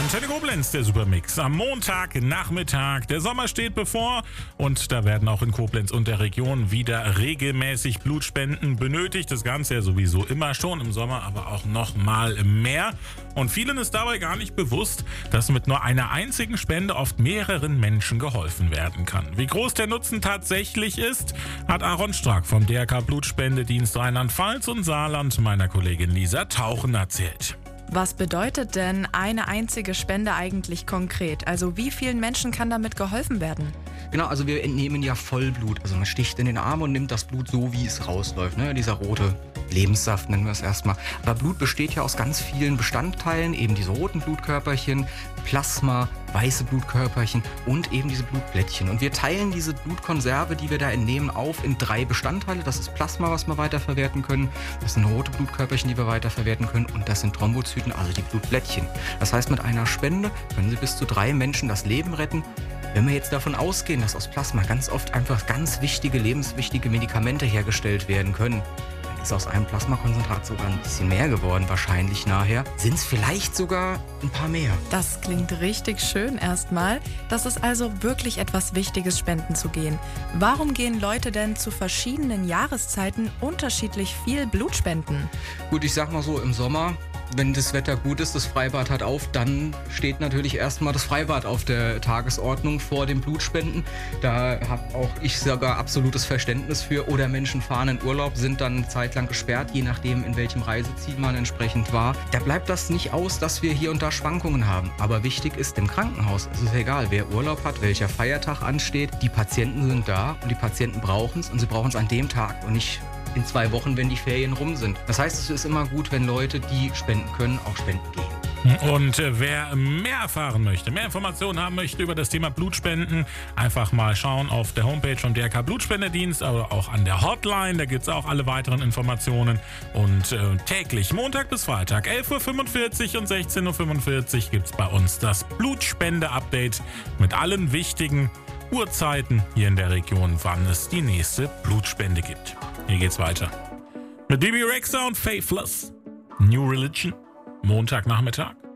Antenne Koblenz, der Supermix. Am Montagnachmittag. Der Sommer steht bevor und da werden auch in Koblenz und der Region wieder regelmäßig Blutspenden benötigt. Das Ganze ja sowieso immer schon im Sommer, aber auch noch mal mehr. Und vielen ist dabei gar nicht bewusst, dass mit nur einer einzigen Spende oft mehreren Menschen geholfen werden kann. Wie groß der Nutzen tatsächlich ist, hat Aaron Strack vom DRK Blutspendedienst Rheinland-Pfalz und Saarland meiner Kollegin Lisa Tauchen erzählt. Was bedeutet denn eine einzige Spende eigentlich konkret? Also wie vielen Menschen kann damit geholfen werden? Genau, also wir entnehmen ja Vollblut. Also man sticht in den Arm und nimmt das Blut so, wie es rausläuft. Ne? Dieser rote Lebenssaft nennen wir es erstmal. Aber Blut besteht ja aus ganz vielen Bestandteilen, eben diese roten Blutkörperchen, Plasma, weiße Blutkörperchen und eben diese Blutplättchen. Und wir teilen diese Blutkonserve, die wir da entnehmen, auf in 3 Bestandteile. Das ist Plasma, was wir weiterverwerten können. Das sind rote Blutkörperchen, die wir weiterverwerten können. Und das sind Thrombozyten, also die Blutplättchen. Das heißt, mit einer Spende können Sie bis zu 3 Menschen das Leben retten. Wenn wir jetzt davon ausgehen, dass aus Plasma ganz oft einfach ganz wichtige, lebenswichtige Medikamente hergestellt werden können, dann ist aus einem Plasmakonzentrat sogar ein bisschen mehr geworden, wahrscheinlich nachher. Sind es vielleicht sogar ein paar mehr. Das klingt richtig schön erstmal. Das ist also wirklich etwas Wichtiges, spenden zu gehen. Warum gehen Leute denn zu verschiedenen Jahreszeiten unterschiedlich viel Blut spenden? Gut, ich sag mal so, im Sommer, wenn das Wetter gut ist, das Freibad hat auf, dann steht natürlich erstmal das Freibad auf der Tagesordnung vor dem Blutspenden. Da habe auch ich sogar absolutes Verständnis für. Oder Menschen fahren in Urlaub, sind dann eine Zeit lang gesperrt, je nachdem, in welchem Reiseziel man entsprechend war. Da bleibt das nicht aus, dass wir hier und da Schwankungen haben. Aber wichtig ist, im Krankenhaus es ist egal, wer Urlaub hat, welcher Feiertag ansteht. Die Patienten sind da und die Patienten brauchen es und sie brauchen es an dem Tag und nicht in 2 Wochen, wenn die Ferien rum sind. Das heißt, es ist immer gut, wenn Leute, die spenden können, auch spenden gehen. Und wer mehr erfahren möchte, mehr Informationen haben möchte über das Thema Blutspenden, einfach mal schauen auf der Homepage vom DRK Blutspendedienst, aber auch an der Hotline, da gibt es auch alle weiteren Informationen. Und täglich, Montag bis Freitag, 11.45 Uhr und 16.45 Uhr gibt es bei uns das Blutspende-Update mit allen wichtigen Uhrzeiten hier in der Region, wann es die nächste Blutspende gibt. Hier geht's weiter. Mit Bibi Rexha und Faithless. New Religion. Montagnachmittag.